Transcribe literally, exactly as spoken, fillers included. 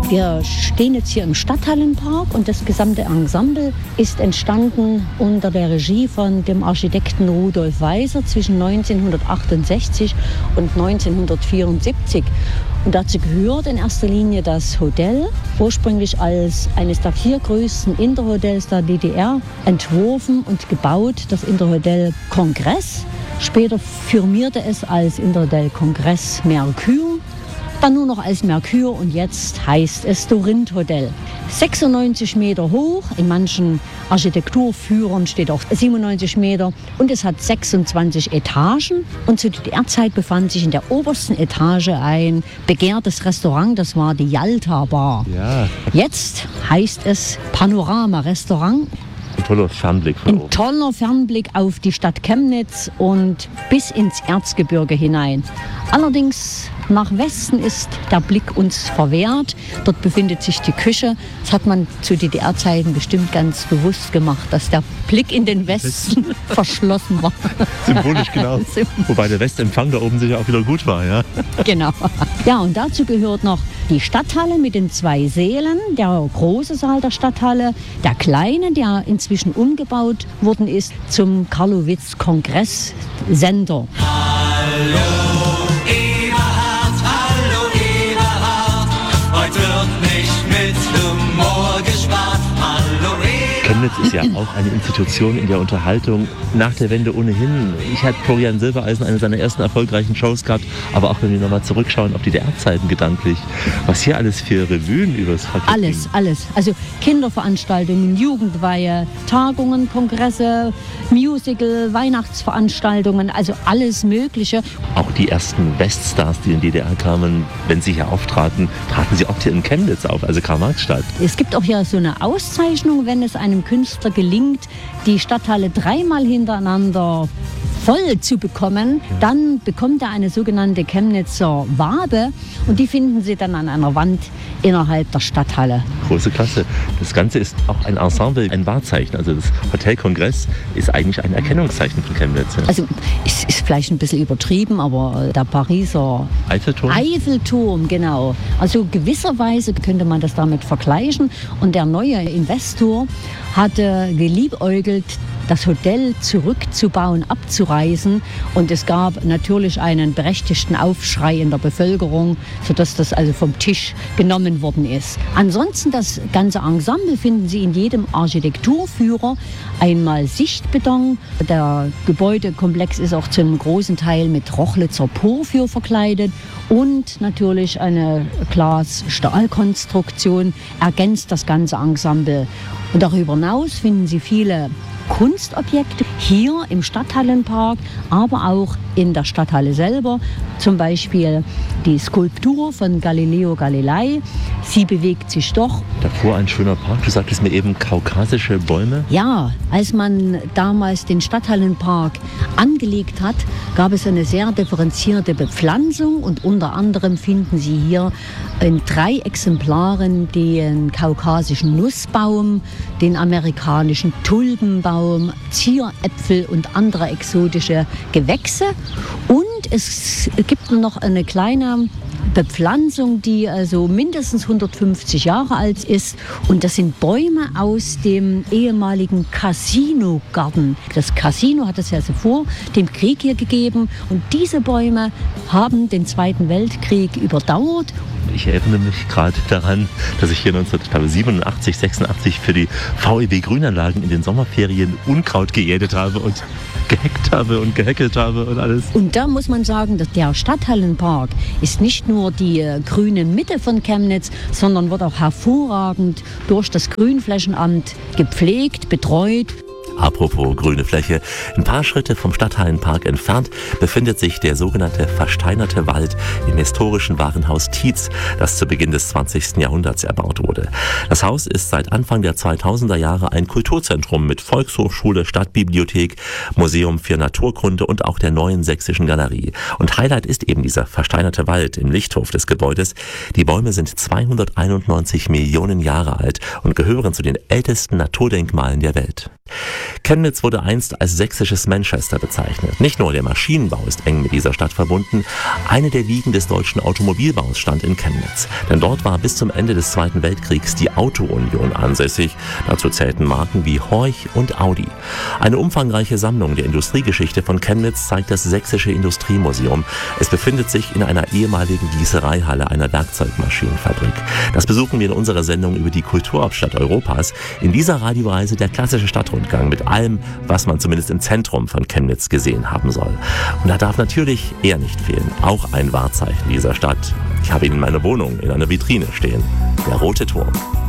Wir stehen jetzt hier im Stadthallenpark und das gesamte Ensemble ist entstanden unter der Regie von dem Architekten Rudolf Weiser zwischen neunzehnhundertachtundsechzig und neunzehnhundertvierundsiebzig. Und dazu gehört in erster Linie das Hotel, ursprünglich als eines der vier größten Interhotels der D D R entworfen und gebaut, das Interhotel Kongress. Später firmierte es als Interhotel Kongress Mercure, dann nur noch als Mercure und jetzt heißt es Dorint Hotel. sechsundneunzig Meter hoch, in manchen Architekturführern steht auch siebenundneunzig Meter und es hat sechsundzwanzig Etagen. Und zu D D R-Zeit befand sich in der obersten Etage ein begehrtes Restaurant, das war die Yalta Bar. Ja. Jetzt heißt es Panorama Restaurant. Ein toller Fernblick von Ein oben. toller Fernblick auf die Stadt Chemnitz und bis ins Erzgebirge hinein. Allerdings nach Westen ist der Blick uns verwehrt. Dort befindet sich die Küche. Das hat man zu D D R-Zeiten bestimmt ganz bewusst gemacht, dass der Blick in den Westen verschlossen war. Symbolisch genau. Wobei der Westempfang da oben sicher auch wieder gut war, ja? Genau. Ja, und dazu gehört noch die Stadthalle mit den zwei Sälen. Der große Saal der Stadthalle, der kleine, der inzwischen umgebaut worden ist zum Karlowitz-Kongress-Sender. Hallo Eberhard, hallo Eberhard, heute wird nicht mit Humor gespart. Hallo Eberhard. Chemnitz ist ja auch eine Institution in der Unterhaltung nach der Wende ohnehin. Ich hatte Florian Silbereisen, eine seiner ersten erfolgreichen Shows gehabt, aber auch wenn wir nochmal zurückschauen auf die D D R-Zeiten gedanklich, was hier alles für Revuen übers Parkett Alles, ging. alles. Also Kinderveranstaltungen, Jugendweihe, Tagungen, Kongresse, Musical, Weihnachtsveranstaltungen, also alles Mögliche. Auch die ersten Weststars, die in die D D R kamen, wenn sie hier auftraten, traten sie auch hier in Chemnitz auf, also Karl-Marx-Stadt. Es gibt auch hier so eine Auszeichnung, wenn es einem Künstler gelingt, die Stadthalle dreimal hintereinander voll zu bekommen, dann bekommt er eine sogenannte Chemnitzer Wabe und die finden Sie dann an einer Wand innerhalb der Stadthalle. Große Klasse. Das Ganze ist auch ein Ensemble, ein Wahrzeichen. Also das Hotel Kongress ist eigentlich ein Erkennungszeichen von Chemnitz. Ja. Also es ist vielleicht ein bisschen übertrieben, aber der Pariser Eiffelturm? Eiffelturm, genau. Also gewisserweise könnte man das damit vergleichen. Und der neue Investor hatte geliebäugelt, das Hotel zurückzubauen, abzureißen. Und es gab natürlich einen berechtigten Aufschrei in der Bevölkerung, sodass das also vom Tisch genommen worden ist. Ansonsten das ganze Ensemble finden Sie in jedem Architekturführer. Einmal Sichtbeton. Der Gebäudekomplex ist auch zu einem großen Teil mit Rochlitzer Porphyr verkleidet. Und natürlich eine Glas-Stahl-Konstruktion ergänzt das ganze Ensemble. Und darüber hinaus finden Sie viele Kunstobjekte hier im Stadthallenpark, aber auch in der Stadthalle selber. Zum Beispiel die Skulptur von Galileo Galilei. Sie bewegt sich doch. Davor ein schöner Park. Du sagtest mir eben kaukasische Bäume. Ja, als man damals den Stadthallenpark angelegt hat, gab es eine sehr differenzierte Bepflanzung und unter anderem finden Sie hier in drei Exemplaren den kaukasischen Nussbaum, den amerikanischen Tulpenbaum, Zieräpfel und andere exotische Gewächse. Und es gibt noch eine kleine Bepflanzung, die also mindestens hundertfünfzig Jahre alt ist. Und das sind Bäume aus dem ehemaligen Casino-Garten. Das Casino hat es ja so vor dem Krieg hier gegeben. Und diese Bäume haben den Zweiten Weltkrieg überdauert. Ich erinnere mich gerade daran, dass ich hier neunzehnhundertsiebenundachtzig, sechsundachtzig für die V E B Grünanlagen in den Sommerferien Unkraut geerntet habe und geheckt habe und geheckelt habe und alles. Und da muss man sagen, dass der Stadthallenpark ist nicht nur die äh, grüne Mitte von Chemnitz, sondern wird auch hervorragend durch das Grünflächenamt gepflegt, betreut. Apropos grüne Fläche, ein paar Schritte vom Stadthallenpark entfernt befindet sich der sogenannte Versteinerte Wald im historischen Warenhaus Tietz, das zu Beginn des zwanzigsten Jahrhunderts erbaut wurde. Das Haus ist seit Anfang der zweitausender Jahre ein Kulturzentrum mit Volkshochschule, Stadtbibliothek, Museum für Naturkunde und auch der Neuen Sächsischen Galerie. Und Highlight ist eben dieser Versteinerte Wald im Lichthof des Gebäudes. Die Bäume sind zweihunderteinundneunzig Millionen Jahre alt und gehören zu den ältesten Naturdenkmalen der Welt. Chemnitz wurde einst als sächsisches Manchester bezeichnet. Nicht nur der Maschinenbau ist eng mit dieser Stadt verbunden, eine der Wiegen des deutschen Automobilbaus stand in Chemnitz. Denn dort war bis zum Ende des Zweiten Weltkriegs die Auto-Union ansässig. Dazu zählten Marken wie Horch und Audi. Eine umfangreiche Sammlung der Industriegeschichte von Chemnitz zeigt das Sächsische Industriemuseum. Es befindet sich in einer ehemaligen Gießereihalle einer Werkzeugmaschinenfabrik. Das besuchen wir in unserer Sendung über die Kulturhauptstadt Europas. In dieser Radioreise der klassische Stadtrundgang mit allem, was man zumindest im Zentrum von Chemnitz gesehen haben soll. Und da darf natürlich er nicht fehlen, auch ein Wahrzeichen dieser Stadt. Ich habe ihn in meiner Wohnung in einer Vitrine stehen, der Rote Turm.